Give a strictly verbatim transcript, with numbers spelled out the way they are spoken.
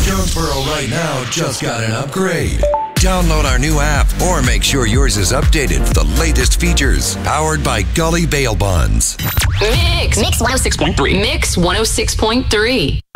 Jonesboro right now just got an upgrade. Download our new app or make sure yours is updated for the latest features. Powered by Gully Bail Bonds. Mix. Mix one oh six point three. Mix one oh six point three.